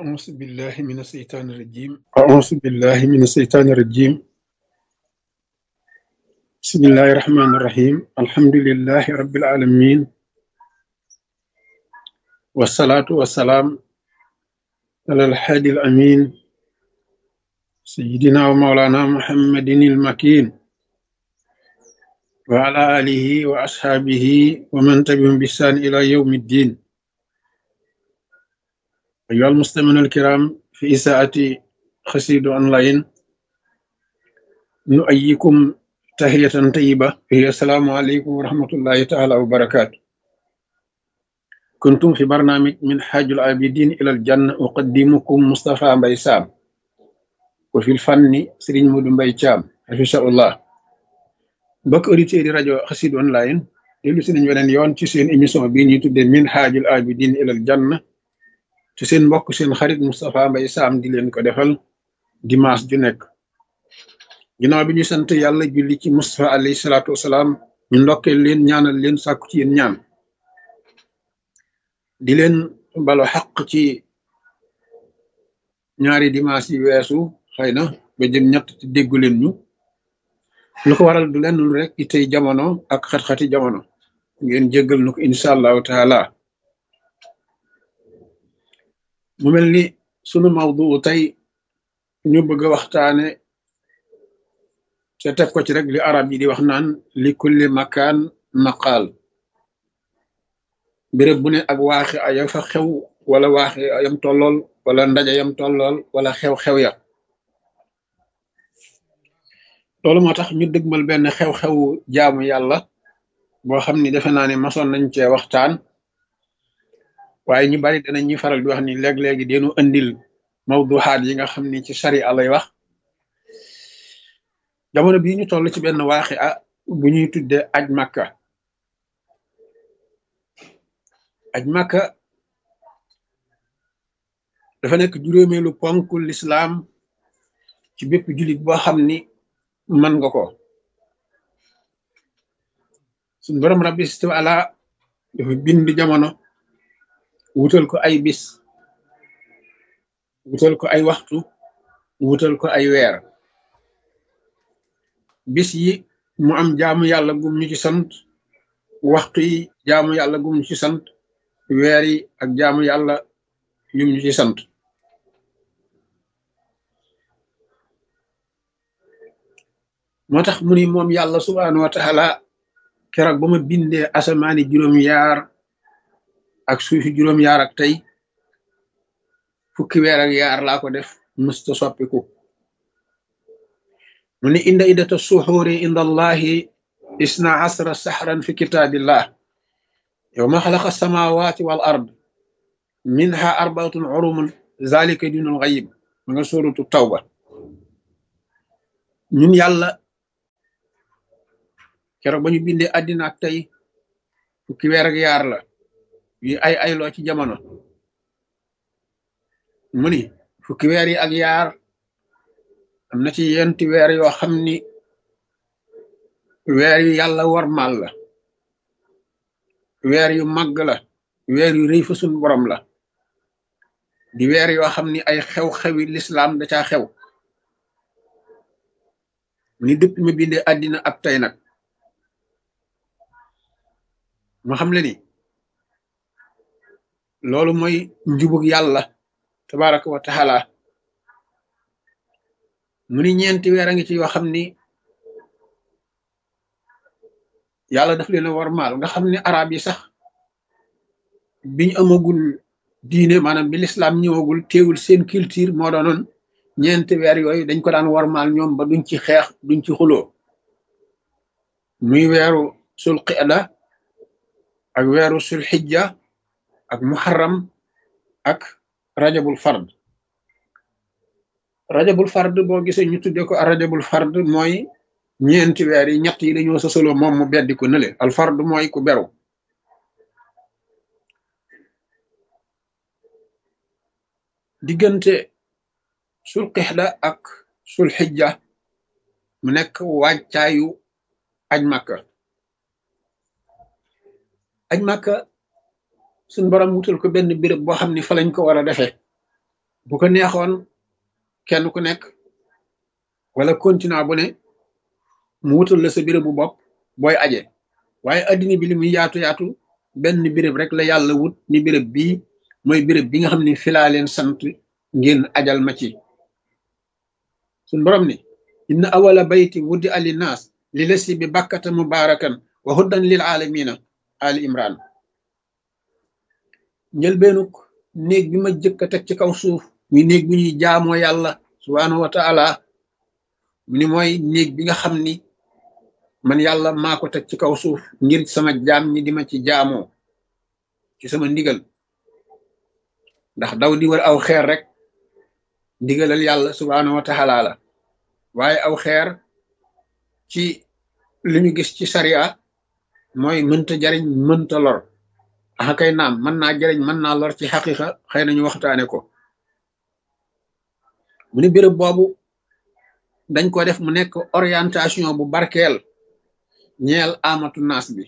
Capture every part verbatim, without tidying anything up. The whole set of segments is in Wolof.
أعوذ بالله من الشيطان الرجيم أعوذ بالله من الشيطان الرجيم بسم الله الرحمن الرحيم الحمد لله رب العالمين والصلاة والسلام على الحادي الأمين سيدنا ومولانا محمد المكين وعلى آله وأصحابه ومن تبعهم بإحسان إلى يوم الدين. أيها المستمعون الكرام، في إذاعة قصيدة أونلاين نؤيكم تحية طيبة هي السلام عليكم ورحمة الله تعالى وبركاته. كنتم في برنامج من حاج العابدين إلى الجنة، أقدمكم مصطفى مباي سام، وفي الفن سرين مودو مباي تشام حفظه الله. بك أوديتير راديو قصيدة أونلاين ديلو سي نيو ولن يون ci seen émission bi ñuy tuddé min hajul abidin ila al janna ci seen mbokk seen xarit Moustapha Mbaye Sam di leen ko defal dimanche ju nekk. ginnaaw bi ñu sant yàlla julli ci Mustafa alayhi salaatu wasalaam, ñu ndokkee leen ñaanal leen sàkku ci yéen ñaan, di leen balo xaq ci ñaari dimanche yi weesu xëy na ba jëm ñett ci déggu leen ñu. lu ko waral du leen lu rek itey jamono ak xat-xati jamono, ngeen jéggal nu ko incha allahu taala. mu mel ni sunu mawdu tey ñu bëgg a waxtaane te teg ko ci rek li arab yi di wax naan li kulli makaan maqaal. béréb bu ne ak waaxi aya fa xew, wala waaxi ayam tollool, wala ndaje yam tollool, wala xew-xew ya. loolu moo tax ñu dëgmal benn xew-xewu jaamu yàlla boo xam ni defe naa ne masoon nañ cee waxtaan, waaye ñu bari danañ ñuy faral di wax ni léeg-léegi deenu andil mawduxaat yi nga xam ni ci sariya lay wax. jamono bii ñu toll ci benn waaxi a bu ñuy tudde aj makka. aj makka dafa nekk juróomeelu ponk lislaam ci bépp jullit boo xam ni mën nga ko. suñ borom rabbi istawa ala dafa bind jamono, wutal ko ay bis, wutal ko ay waxtu, wutal ko ay weer. bis yi mu am jaamu yàlla gum ñu ci sant, waxtu yi jaamu yàlla gum ñu ci sant, weer yi ak jaamu yàlla yum ñu ci sant. moo tax mu ni moom yàlla subhaanahu wa taala keroog ba ma bindee asamaani juróom-yaar ak suufi juróom-yaar ak tey fukki weer ak yaar laa ko def, mësta soppiku. mu ni inda iddata suxuuri inda allahi isna asra saxran fi kitaabillah yowma xalaqa samawati wal ard minha arbaatun urumun zalika dinul xayib. ma nga sóoratu tawba. ñun yàlla keroog ba ñu bindee àddina ak tey fukki weer ak yaar la yu ay ayloo ci jamono. mu ni fukki weer yi ak yaar am na ci yenti weer yoo xam ni weer yu yàlla warmal la, weer yu màgg la, weer yu rëy fa sun borom la, di weer yoo xam ni ay xew-xewi lislaam da caa xew. ni dëpp ma bindee àddina ak tey nag ma xam le ni loolu mooy njubug yàlla tabaraka wa taala. mu ni ñeenti weer a ngi ci yoo xam ni yàlla daf leen a warmaal, nga xam ni arab yi sax biñ amagul diine, maanaam bi lislaam ñëwagul, teewul seen culture moo doonoon ñeenti weer yooyu dañ ko daan warmaal ñoom ba duñ ci xeex, duñ ci xuloo. muy weeru sul qida ak weeru sul xijja ak muharram ak rajabul fard. rajabul fard boo gisee ñu tudde ko rajabul fard mooy ñeenti weer yi ñett yi dañoo sosoloo moom mu beddi ko nële. al fard mooy ku beru. diggante sul qixda ak sul xijja mu nekk wàccaayu aj màkka. aj màkka suñ borom wutal ko benn béréb boo xam ni fa lañ ko war a defee. bu ko neexoon kenn ku nekk wala continent bu ne mu wutal la sa béréb bu bopp booy aje waaye addina bi li muy yaatu yaatu benn béréb rek la yàlla wut ni béréb bii mooy béréb bi nga xam ne filaa leen sant ngeen ajal ma ci suñ borom ni inna awala bayti wuddi ali naas li lesi bi bakkata mubarakan wa huddan lil alamina ali imran njëlbeenuk néeg bi ma jëkk a teg ci kaw suuf muy néeg bi ñuy jaamoo yàlla subhanahu wa taala mu ni mooy néeg bi nga xam ni man yàlla maa ko teg ci kaw suuf ngir sama jaam ñi di ma ci jaamoo ci sama ndigal ndax daw di war aw xeer rek ndigalal yàlla subhanahu wa taala la waaye aw xeer ci li ñu gis ci sariya mooy mënta jariñ mënta lor axa kay naam mën naa jariñ mën naa lor ci xaqiqa xëy nañu waxtaane ko mu ni béréb boobu dañ ko def mu nekk orientation bu barkeel ñeel amatu naas bi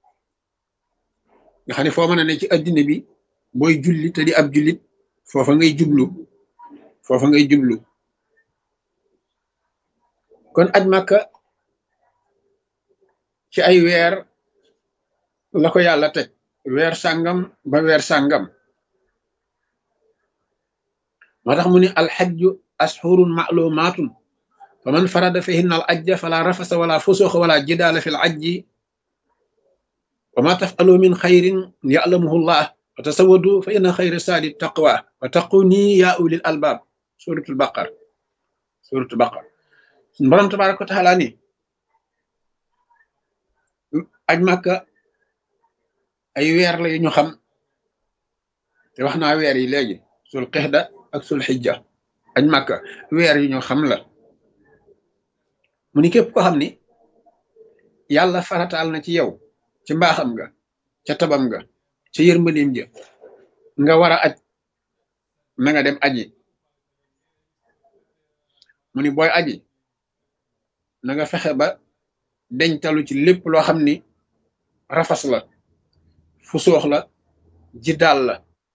nga xam ne foo mën a ne ci addina bi booy julli te di ab jullit foofa ngay jublu foofa ngay jublu kon aj Makka ci ay weer la ko yàlla teg weer sàngam ba weer sàngam moo tax mu ni alxajju ashurun ma'lumatun fa man farada fihinna al ajja fala rafasa wala fusuqa wala jidaala fi l ajji wa ma tafalu min xayrin ya'lamuhu llah wa tasawwadu fa inna xayra saadi taqwa wa taquni ya ulil albab suratul baqar suratul baqar suñu borom tabaraka wa taala ni aj Makka ay weer la yu ñu xam te wax naa weer yi léegi sul qixda ak sul xijja aj Makka weer yu ñu xam la mu ni képp ko xam ni yàlla farataal na ci yow ci mbaaxam nga ca tabam nga ca yërmandeem ja nga war a aj na nga dem aji mu ni booy aji na nga fexe ba deñtalu ci lépp loo xam ni rafas la fu soox la jiddaal la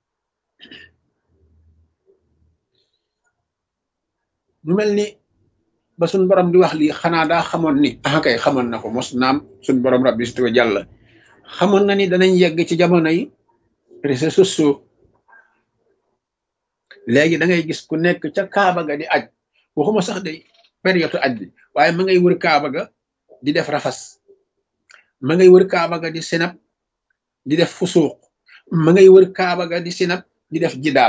mu mel ni ba suñ borom di wax lii xanaa daa xamoon ni ah kay xamoon na ko mos naam suñ borom rabbi si jàlla xamoon na ni danañ yegg ci jamono yi réseaux sociaux léegi da ngay gis ku nekk ca Kaaba ga di aj waxuma sax day période aj bi waaye ma ngay wër Kaaba ga di def rafas ma ngay wër Kaaba ga di sinap di def fusuuq ma ngay wër Kaaba ga di sinap di def jidaal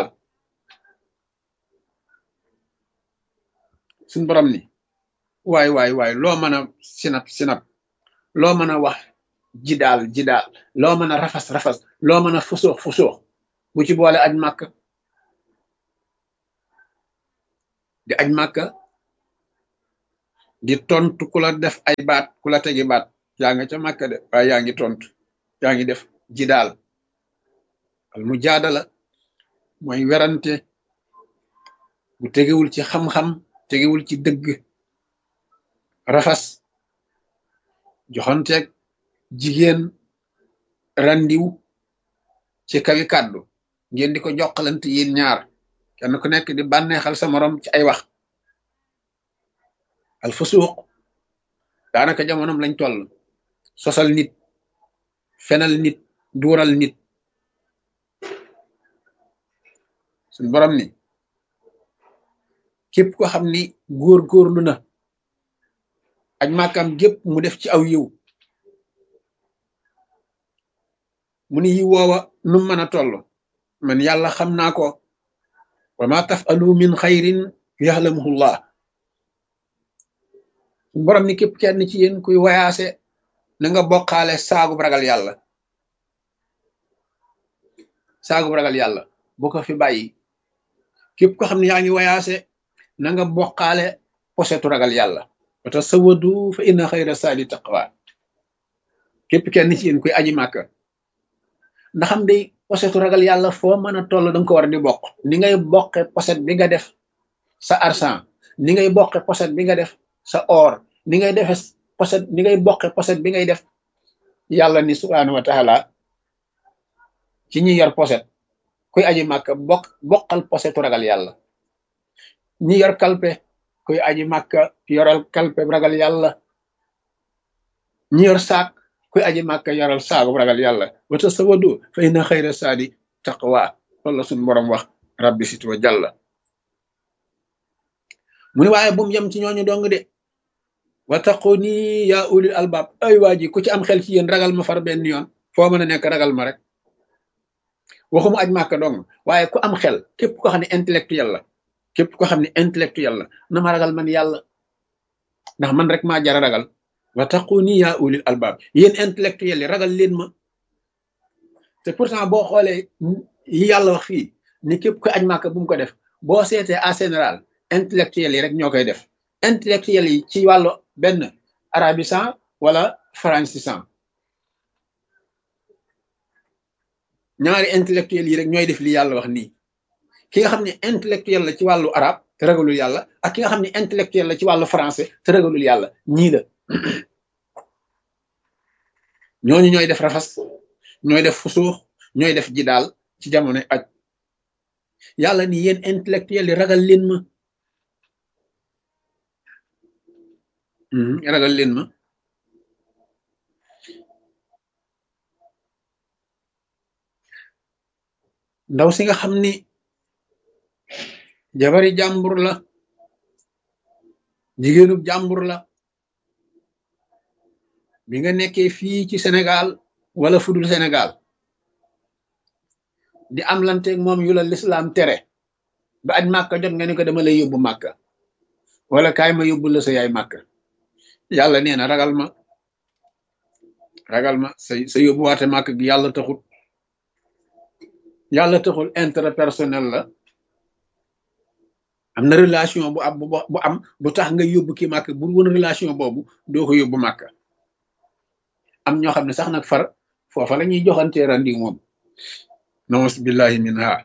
suñ borom ni waay waay waay loo mën a sinap sinap loo mën a wax jidaal jidaal loo mën a rafas rafas loo mën a fusuux fusuux bu ci boole aj Makka di aj Makka di tontu ku la def ay baat ku la tegi baat yaa nga ca Makka de waaye yaa ngi tontu yaa ngi def jidaal al mujaadala mooy werante bu tegewul ci xam-xam tegewul ci dëgg rafas joxonteeg jigéen randiw ci kawi kàddu ngeen di ko jokkalante yéen ñaar kenn ku nekk di bànneexal sa morom ci ay wax al fusuuq daanaka jamonoom lañ toll sosal nit fenal nit duural nit suñ borom ni képp ko xam ni góor-góorlu na aj Màkkam gépp mu def ci aw yiw mu ni yi woowa nu mën a toll man yàlla xam naa ko wa ma tafalu min xayrin yaxlamuhullah borom ni képp kenn ci yéen kuy wayaase na nga bokkaale saagub ragal yàlla saagub ragal yàlla bu ko fi bàyyi képp ko xam ne yaa ngi wayaase na nga bokkaale posetu ragal yàlla wa tasawwadu fa inna xayra saadi taqwa képp kenn ci yéen kuy aji Màkka ndaxam day posetu ragal yàlla foo mën a toll danga ko war di bokk ni ngay bokke poset bi nga def sa argent ni ngay bokke poset bi nga def sa or ni ngay defe poset ni ngay bokke poset bi ngay def yàlla ni subhaanahu wa taala ci ñi yor poset kuy aji màkka bokk bokkal posetu ragal yàlla ñi yor kalpe kuy aji màkka yoral kalpe ragal yàlla ñi yor saak kuy aji màkka yoral saagu ragal yàlla wa tasawadu fa inna xayra saadi taqwa loolu la suñu borom wax rabbi sit wa jàlla mu ne waaye bu mu yem ci ñooñu dong de wa taquni yaa ulil albab ay waa ji ku ci am xel ci yéen ragal ma far benn yoon foo mën a nekk ragal ma rek waxuma aj màkka dong waaye ku am xel képp ko xam ne intellectuel la képp ko xam ne intellectuel la na ma ragal man yàlla ndax man rek maa jara ragal wa taquni yaa ulil albab yéen intellectuel yi ragal leen ma te pourtant boo xoolee yi yàlla wax fii ni képp ko aj màkka bu mu ko def boo seetee en général intellectuel yi rek ñoo koy def intellectuel yi ci wàllu benn arabisan wala francisan ñaari intellectuel yi rek ñooy def li yàlla wax nii ki nga xam ne intellectuel la ci wàllu arab te ragalul yàlla ak ki nga xam ne intellectuel la ci wàllu français te ragalul yàlla ñii la ñooñu ñooy def rafas ñooy def fusuux ñooy def ji daal ci jamono aj yàlla ni yéen intellectuel yi ragal leen ma ragal leen ma ndaw si nga xam ni jabari jàmbur la jigéenub jàmbur la bi nga nekkee fii ci Sénégal wala fudul Sénégal di am lanteeg moom yu la lislaam tere ba aj màkka jot nga ni ko dama lay yóbbu màkka wala kaay ma yóbbu la sa yaay màkka yàlla nee na ragal ma ragal ma sa sa yóbbuwaate màkk gi yàlla taxul yàlla taxul intérêt personnel la am na relation bu am bu am bu tax nga yóbbu ki màkk bu woon relation boobu doo ko yóbbu màkk am ñoo xam ne sax nag far foofa la ñuy joxantee randi moom naus billahi min ha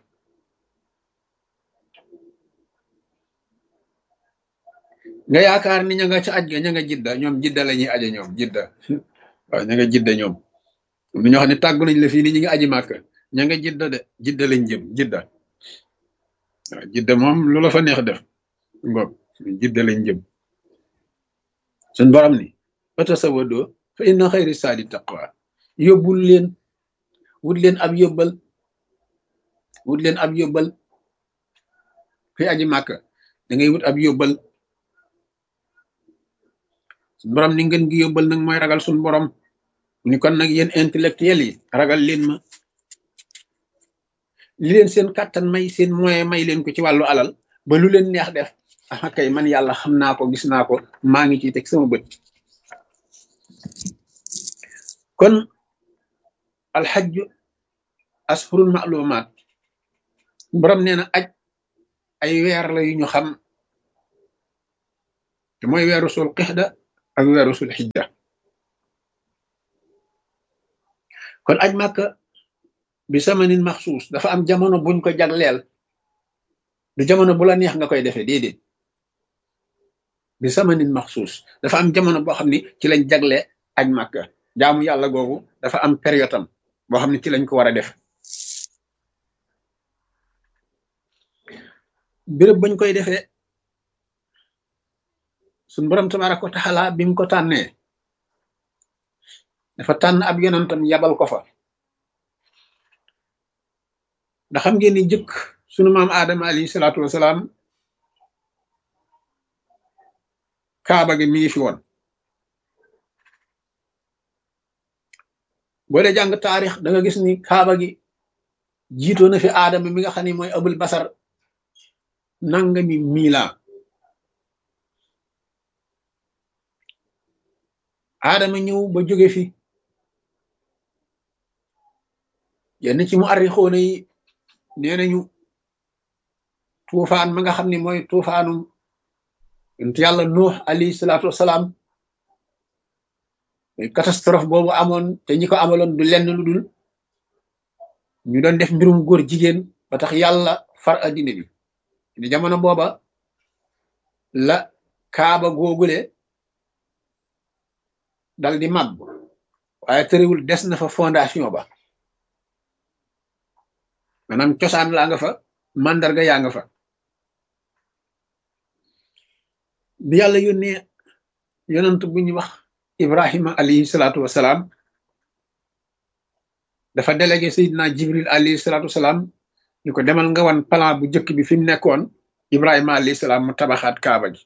nga yaakaar ni ña nga ca aj ga ña nga jidda ñoom jidda la ñuy aje ñoom jidda waaw ña nga jidda ñoom am na ñoo xam ne tàggu nañ la fii ni ñi nga aji màkk ña nga jidda de jidda lañ jëm jidda waaw jidda moom lu la fa neex def ngoog jidda lañ jëm suñ borom ni fatasawadoo fa inna xayri saadi taqwa yóbbul leen wut leen ab yóbbal wut leen ab yóbbal fi aji màkk da ngay wut ab yóbbal suñ borom ni ngeen gi yóbbal nag mooy ragal suñ borom ni kon nag yéen intellectuel yi ragal leen ma li leen seen kàttan may seen moyen may leen ko ci wàllu alal ba lu leen neex def ah kay man yàlla xam naa ko gis naa ko maa ngi ciy teg sama bët kon alxajju asfurul maalumaat borom nee na aj ay weer la yu ñu xam te mooy weeru sul qixda ak weeru sul xijja kon aj màkka bi samanin maxsuus dafa am jamono buñ ko jagleel du jamono bu la neex nga koy defee déedéet bi samanin maxsuus dafa am jamono boo xam ni ci lañ jagle aj màkka jaamu yàlla googu dafa am période am boo xam ne ci lañ ko war a def béréb bañ koy defee suñ borom tabaraka wa taala bi mu ko tànnee dafa tànn ab yonentam yabal ko fa ndax xam ngeen ni jëkk sunu maam Adama alayhi salaatu wasalaam kaaba gi mi ngi fi woon boo dee jàng taarix da nga gis ni kaaba gi jiitoo na fi Adama mi nga xam ne mooy abul basar nangami miila Adama ñëw ba jóge fi yenn ci mu arrixoona yi nee nañu tuufaan ma nga xam ne mooy tuufaanum yonent yàlla nuux alayhi salaatu wasalaam catastrophe boobu amoon te ñi ko amaloon du lenn lu dul ñu doon def mbirum góor jigéen ba tax yàlla far addina bi ni jamono booba la kaaba googule dal di màbb waaye tëriwul des na fa fondation ba maanaam cosaan laa nga fa mandarga yaa nga fa. bi yàlla yónnee yonant bu ñu wax Ibrahima alayhi salaatu wasalaam dafa délégué Seydina Jibril alayhi salaatu wasalaam ñu ko demal nga wan plan bu njëkk bi fi mu nekkoon Ibrahima alayhi salaam mu tabaxaat kaaba gi.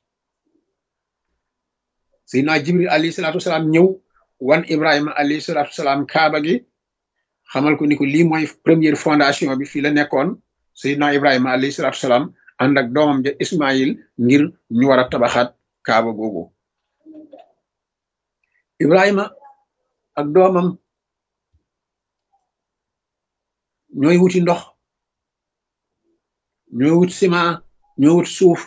Seydina Jibril alayhi salaatu wasalaam ñëw wan Ibrahima alayhi salaatu wasalaam kaaba gi xamal ko ni ko lii mooy première fondation bi fii la nekkoon. Seydina Ibrahima alayhi salaatu wasalaam ànd ak doomam ja Ismaïl ngir ñu war a tabaxaat kaaba googu. Ibrahima ak doomam ñooy wuti ndox, ñooy wut ciment, ñooy wut suuf.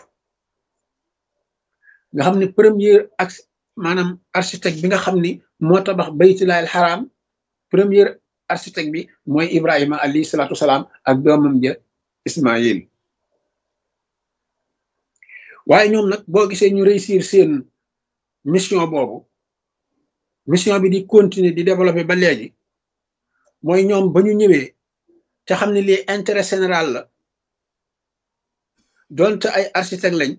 nga xam ne premier ak maanaam architecte bi nga xam ni moo tabax baytullaahil xaraam premier architecte bi mooy Ibrahima alayhi salaatu wasalaam ak doomam ja Ismaïl. waaye ñoom nag boo gisee ñu réussir seen mission boobu, mission bi di continuer di développer ba léegi, mooy ñoom ba ñu ñëwee te xam ne lii intérêt général la, donte ay architecte lañ,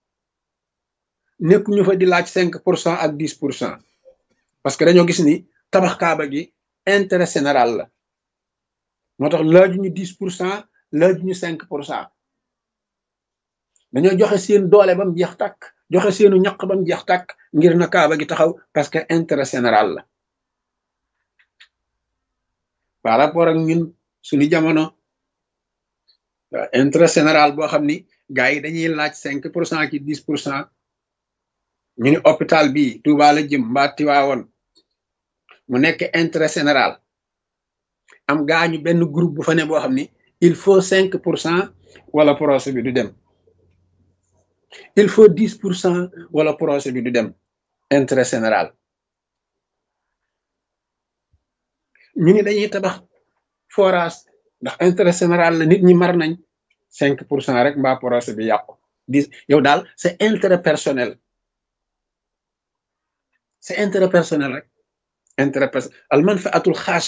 nekk ñu fa di laaj cinq pour cent ak dix pour cent, parce que dañoo gis ni tabax kaaba gi intérêt général la. moo tax laajuñu dix pour cent laajuñu cinq pour cent, dañoo joxe seen doole ba mu jeex tàkk, joxe seenu ñaq ba mu jeex tàkk ngir na kaaba gi taxaw, parce que intérêt général la. par rapport ak ñun suñu jamono, intérêt général boo xam ni gars yi dañuy laaj cinq pour cent ki dix pour cent. ñu ni hôpital bi Touba la jëm mbaa Tiwaawoon mu nekk intérêt général, am gaañu benn groupe bu fa ne boo xam ni il faut cinq pour cent wala projet bi du dem, il faut dix pour cent wala projet bi du dem. Intérêt général. ñu ni dañuy tabax forage ndax intérêt général la, nit ñi mar nañ, cinq pour cent rek mbaa projet bi yàqu. dix yow daal c'est intérêt personnel, c'est intérêt personnel rek. intérêt personnel al manfaatul xaas.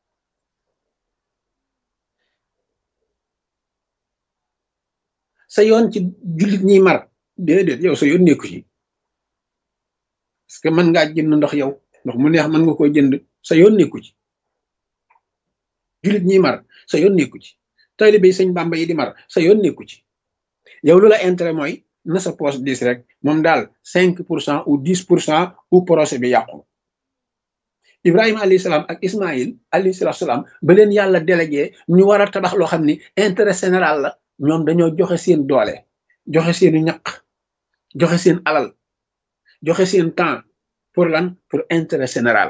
sa yoon ci jullit ñiy mar déedéet, yow sa yoon nekku ci, parce que mën ngaa jënd ndox, yow ndox mu neex mën nga koo jënd, sa yoon nekku ci. jullit ñiy mar sa yoon nekku ci, taalibe yi sëñ Bàmba yi di mar sa yoon nekku ci. yow lu la intérêt mooy na sa poche dix rek, moom daal cinq pour cent ou dix pour cent ou projet bi yàqu. Ibrahima alayhi salaam ak Ismaïl alayhi salaam ba leen yàlla délégué ñu war a tabax loo xam ni intérêt général la, ñoom dañoo joxe seen doole, joxe seenu ñaq, joxe seen alal, joxe seen temps pour lan, pour intérêt général.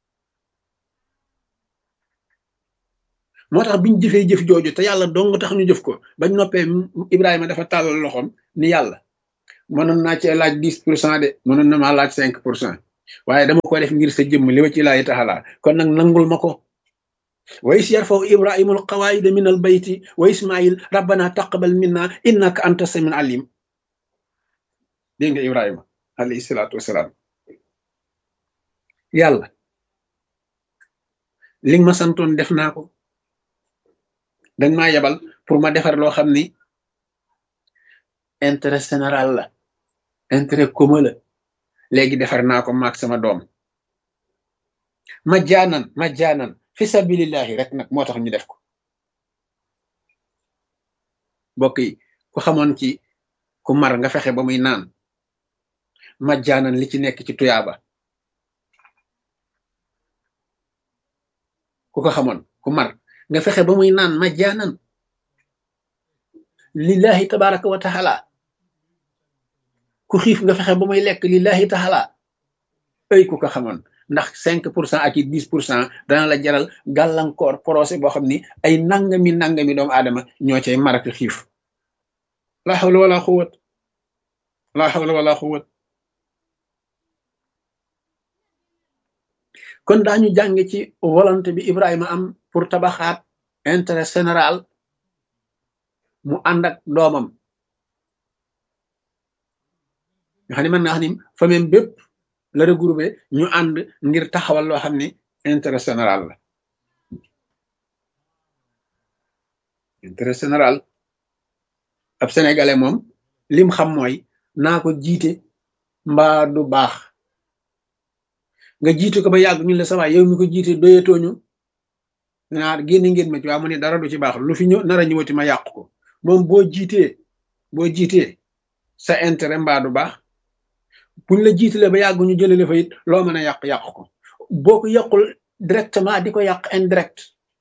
moo tax biñ jëfee jëf jooju te yàlla dong tax ñu jëf ko, bañ noppee Ibrahima dafa tàllal loxoom ni yàlla mënoon naa cee laaj dix pour cent de, mënoon na maa laaj cinq pour cent, waaye dama ko def ngir sa jëmm li wa ci laayi taxalaa, kon nag nangul ma ko. wa is yarfaw ibrahimul qawaida min al bayti wa ismail rabbana taqabal minna innaka anta samiul alim. dégg nga Ibrahima alayhi salaatu wasalaam, yàlla li nga ma santoon def naa ko, dañ maa yebal pour ma defar loo xam ni intérêt général la, intérêt commun la, léegi defar naa ko maag sama doom, ma jaanan ma jaanan fi sabilillahi rek nag moo tax ñu def ko. mbokk yi ku xamoon ci ku mar nga fexe ba muy naan, ma jaanan li ci nekk ci tuyaaba, ku ko xamoon ku mar nga fexe ba muy naan ma jaanan lillahi tabaraka wa taala, ku xiif nga fexe ba muy lekk lillahi taala. ay ku ko xamoon, ndax cinq pour cent ak i dix pour cent dana la jaral gàllankoor procès boo xam ni ay nangami nangami doomu aadama ñoo cay maraki xiif. la hawla wala quwwat la hawla wala quwwat. kon daañu jàng ci volonté bi Ibrahima am pour tabaxaat intérêt général, mu ànd ak doomam nga xam ne mën naa xam ni famille bépp la regroupé ñu ànd ngir taxawal loo xam ne intérêt général la. intérêt général. ab sénégalais moom lim xam mooy naa ko jiite mbaa du baax nga jiite ko ba yàgg ñu la sa waay yow mi ko jiite doyatooñu naa génn ngeen ma ci waa mu ne dara du ci baax lu fi ñëw nar a ñëwati ma yàq ko moom boo jiitee boo jiitee sa intérêt mbaa du baax buñ la jiitalee ba yàgg ñu jëlale fa it loo mën a yàq yàq ko boo ko yàqul directement di ko yàq indirect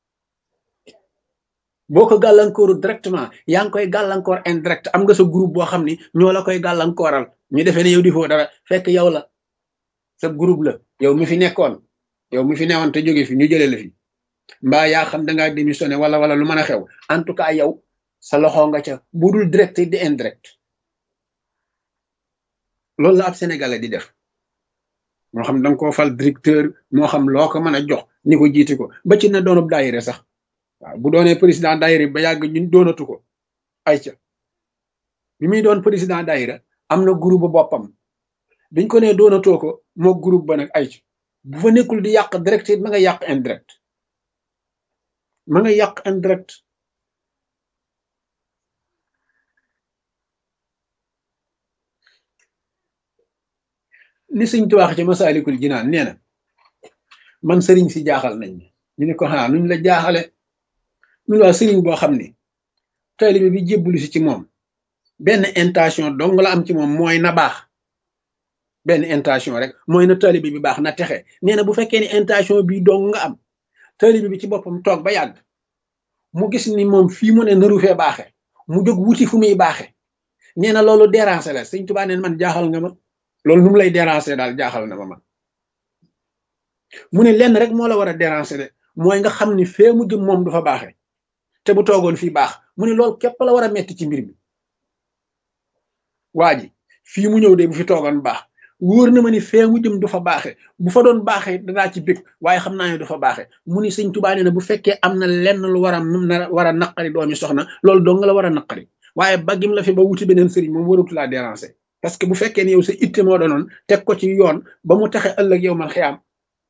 boo ko gàllankooru directement yaa ngi koy gàllankoor indirect am nga sa groupe boo xam ni ñoo la koy gàllankooral ñu defee ne yow di foo dara fekk yow la sa groupe la yow mi fi nekkoon yow mi fi newoon te jóge fi ñu jëlee la fi mbaa yaa xam da ngaa démissionné wala wala lu mën a xew en tout cas yow sa loxo nga ca bu dul direct di indirect loolu la ab sénégalais di def moo xam da nga koo fal directeur moo xam loo ko mën a jox ni ko jiite ko ba ci na doonub daayire sax waaw bu doonee président daayira ba yàgg ñun doonatu ko ay ca bi muy doon président daayira am na groupe boppam biñ ko nee doonatoo ko moo groupe ba nag ay ca bu fa nekkul di yàq direct it ma nga yàq indirect ma nga yàq indirect li sëñ tu wax ci Masaalikul Jinaan nee na man sëriñ si jaaxal nañ ñu ne ko xanaa nuñ la jaaxale ñu waa sëriñ boo xam ne taalibe bi jébbalu si ci moom benn intention dong la am ci moom mooy na baax benn intention rek mooy na taalibe bi baax na texe nee na bu fekkee ni intention bi dong nga am taalibe bi ci boppam toog ba yàgg mu gis ni moom fii mu ne naru fee baaxe mu jóg wuti fu muy baaxe nee na loolu déranger la sëñ Tuubaa neen man jaaxal nga ma loolu nu mu lay déranger daal jaaxal na ma man mu ne lenn rek moo la war a déranger de mooy nga xam ni fee mu jëm moom du fa baaxe te bu toogoon fii baax mu ne loolu képp la war a metti ci mbir mi waa ji fii mu ñëw de bu fi toogoon baax wóor na ma ni fee mu jëm du fa baaxe bu fa doon baaxe danaa ci bég waaye xam naa ne du fa baaxe mu ni sëñ Tuubaa nee na bu fekkee am na lenn lu war a war a naqari doomi soxna loolu dong nga la war a naqari waaye baggim la fi ba wuti beneen sëriñ moom waratu laa déranger parce que bu fekkee ni yow sa itte moo doonoon teg ko ci yoon ba mu taxe ëllëg yow mal xiyaam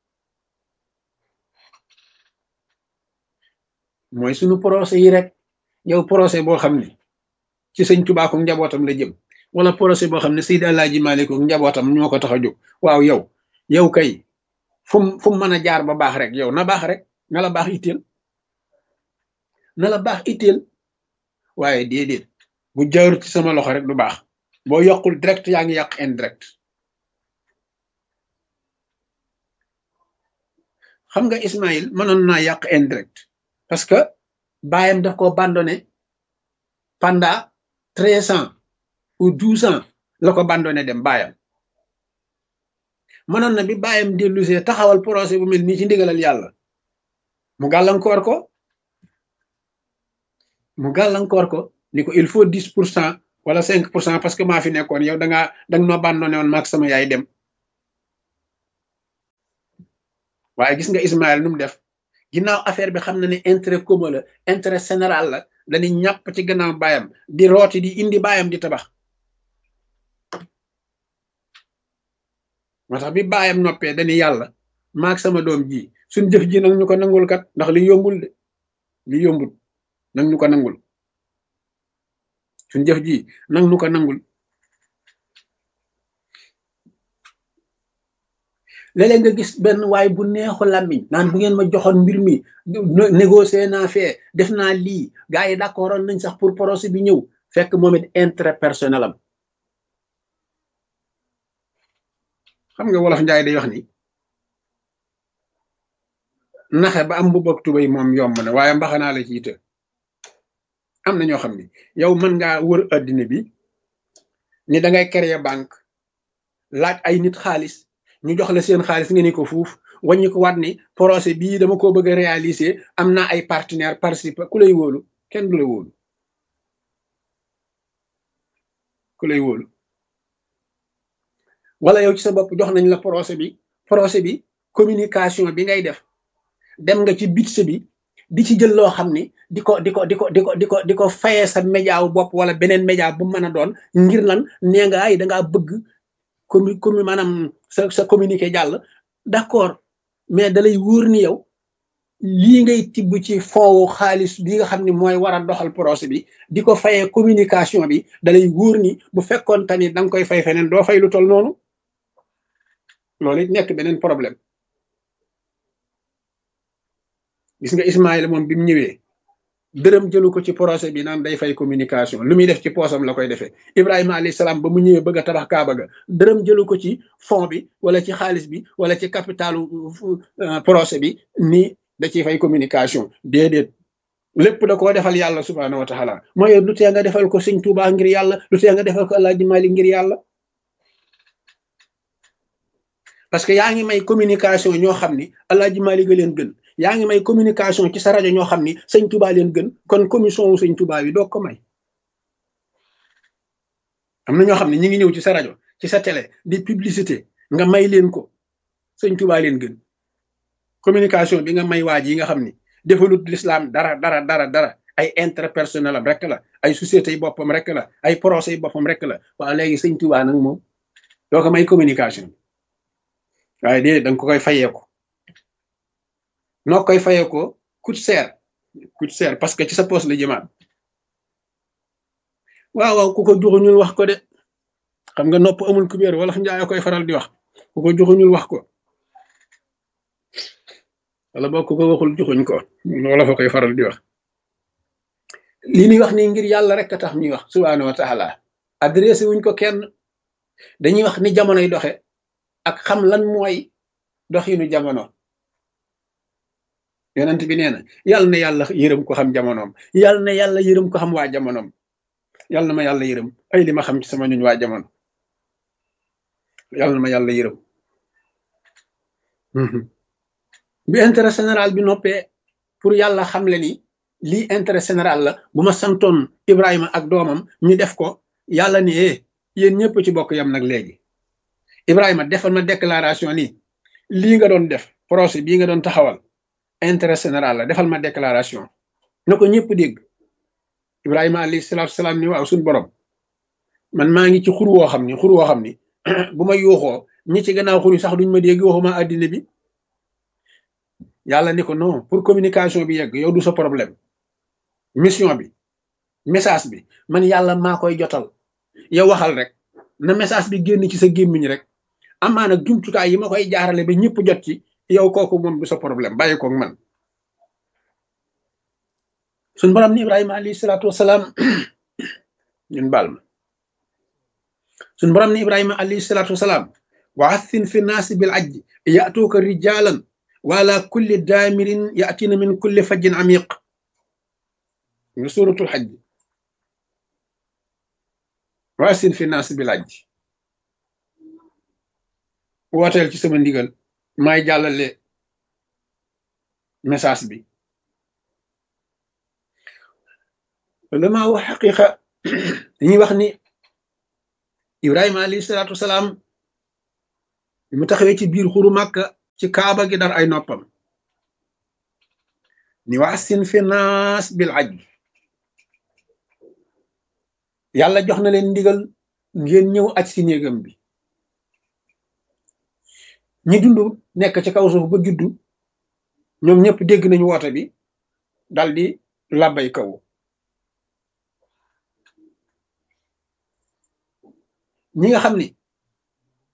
mooy suñu procès yi rek yow procès boo xam ne ci sëñ Tuubaa ko njabootam la jëm wala procès boo xam ne Seydi Alaaji Maalik ko njabootam ñoo ko tax a jóg waaw yow yow kay fu mu fu mu mën a jaar ba baax rek yow na baax rek na la baax itteel na la baax itteel waaye déedéet bu jaarut ci sama loxo rek du baax boo yokkul direct yaa ngi yàq indirect xam nga Ismaïl mënoon naa yàq indirect parce que baayam daf ko abandonné pendant treize ans ou douze ans la ko abandonné dem baayam mënoon na bi baayam dellusee taxawal projet bu mel nii ci ndigalal yàlla mu gàllankoor ko mu gàllankoor ko ni ko il faut dix pour cent wala cinq pour cent parce que maa fi nekkoon yow da ngaa da nga ma abandonné woon maag sama yaay dem waaye gis nga Ismaël nu mu def ginnaaw affaire bi xam na ne intérêt commun la intérêt général la dañuy ñàpp ci gannaaw baayam di rooti di indi baayam di tabax moo tax bi baayam noppee dañuy yàlla maag sama doom ji suñ jëf ji nag ñu ko nangul kat ndax li yombul de li yombul nag ñu ko nangul suñ jëf ji nag ñu ko nangul léeg-léeg nga gis benn waay bu neexu làmmiñ naan bu ngeen ma joxoon mbir mi négocier naa fee def naa lii gars yi d'accord nañ sax pour projet bi ñëw fekk moom it intérêt personnel am xam nga wolof njaay day wax ni naxe ba am bu bëgg tubay moom yomb na waaye mbaxanaa la ci të am na ñoo xam ne yow mën ngaa wër addina bi ni da ngay créer banque laaj ay nit xaalis ñu jox la seen xaalis nga ni ko fuuf wàññi ko waat ni projet bii dama ko bëgg a réaliser am naa ay partenaire participer ku lay wóolu kenn du la wóolu ku lay wóolu wala yow ci sa bopp jox nañ la projet bi projet bi communication bi ngay def dem nga ci budget bi di ci jël loo xam ni di ko di ko di ko di ko di ko di ko fayee sa média wu bopp wala beneen média bu mën a doon ngir lan nee nga ay dangaa bëgg commu commu maanaam sa sa communiqué jàll d'accord mais dalay wóor ni yow lii ngay tibb ci foowu xaalis bi nga xam ne mooy war a doxal projet bi di ko fayee communication bi dalay wóor ni bu fekkoon tamit da nga koy fay feneen doo fay lu tol noonu. loolu it nekk beneen problème. gis nga Ismaïla moom bi mu ñëwee dërëm jëlu ko ci projet bi naan day fay communication lu muy def ci poosam la koy defee. Ibrahima alayhi salaam ba mu ñëwee bëgg a tabax Kaaba ga dërëm jëlu ko ci fond bi wala ci xaalis bi wala ci capitalu projet bi ni da ciy fay communication déedéet lépp da koo defal yàlla subhaanahu wa taala mooy lu tee nga defal ko sëñ Tuubaa ngir yàlla lu tee nga defal ko Alaaji Maalik ngir yàlla. parce que yaa ngi may communication ñoo xam ni Alaaji Maalik a leen gën yaa ngi may communication ci sa rajo ñoo xam ni sëñ Tuubaa leen gën kon commission wu sëñ Tuubaa bi doo ko may. am na ñoo xam ne ñi ngi ñëw ci sa rajo ci sa télé di publicité nga may leen ko sëñ Tuubaa leen gën communication bi nga may waaj yi nga xam ni defalut l'islam dara dara dara dara ay intérêt personnel am rek la ay sociétés yi boppam rek la ay projets yi boppam rek la waaw léegi sëñ Tuubaa nag moom doo ko may communication waaye déedéet da nga ko koy fayeeko noo koy fayeeko coûte cher coûte cher parce que ci sa poche la jëmaat. waaw waaw ku ko joxuñul wax ko de xam nga nopp amul kubéer wala njaay koy faral di wax ku ko joxuñul wax ko wala boo ku ko waxul joxuñ ko wala fa koy faral di wax. li ñuy wax ni ngir yàlla rek a tax ñuy wax subhaanahu wa taala adressé wuñ ko kenn dañuy wax ni jamonoy doxe ak xam lan mooy doxinu jamono. yonent bi nee na yàlla na yàlla yërëm ko xam jamonoom yàlla na yàlla yërëm ko xam waa jamonoom. yàlla na ma yàlla yërëm ay li ma xam ci sama ñuñ waa jamono yàlla na ma yàlla yërëm. bi intérêt général bi noppee pour yàlla xam le ni lii intérêt général la bu ma santoon Ibrahima ak doomam ñu def ko yàlla ni eh yéen ñëpp ci bokk yam nag léegi Ibrahima defal ma déclaration ni lii nga doon def projet bii nga doon taxawal intérêt général la defal ma déclaration na ko ñëpp dégg. Ibrahima alayhi salaatu salaam ni waaw suñu borom man maa ngi ci xur woo xam ni xur woo xam ni bu ma yuuxoo ñi ci gannaaw xur yi sax duñ ma dégg waxuma addina bi yàlla ni ko non pour communication bi yegg yow du sa problème mission bi message bi man yàlla maa koy jotal yow waxal rek na message bi génn ci sa gémmiñ rek amaa nag jumtukaay yi ma koy jaarale ba ñëpp jot ci yow kooku moom du sa problème bàyyi koog man. suñ borom ni Ibrahima alayhi salaatu wasalaam ñun baal ma suñ borom ni Ibrahima alayhi salaatu wasalaam wa athin fi naasi bil ajji ya'tuuka rijaalan wa ala kulli daamirin ya'tina min kulli fajjin amiq nga suuratul hajj wa athin fi naasi bil ajji wooteel ci sama ndigal maay jàllale message bi. lama wax xaqiqa dañuy wax ni Ibrahima alayhi salaatu wasalaam mu taxawee ci biir xuru Màkka ci kaaba gi dar ay noppam ni wa assin fi naas bil ajj yàlla jox na leen ndigal ngeen ñëw aj si néegam bi ñi dund nekk ci kaw suuf ba juddu ñoom ñëpp dégg nañu woote bi dal di labbay kaw ñi nga xam ni